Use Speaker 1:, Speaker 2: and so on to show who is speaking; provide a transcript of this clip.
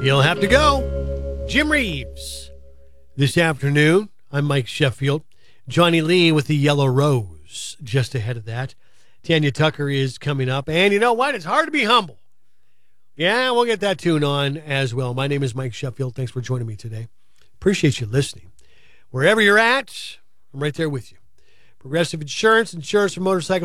Speaker 1: You'll have to go. Jim Reeves. This afternoon, I'm Mike Sheffield. Johnny Lee with the Yellow Rose just ahead of that. Tanya Tucker is coming up. And you know what? It's hard to be humble. Yeah, we'll get that tune on as well. My name is Mike Sheffield. Thanks for joining me today. Appreciate you listening. Wherever you're at, I'm right there with you. Progressive Insurance for motorcycles.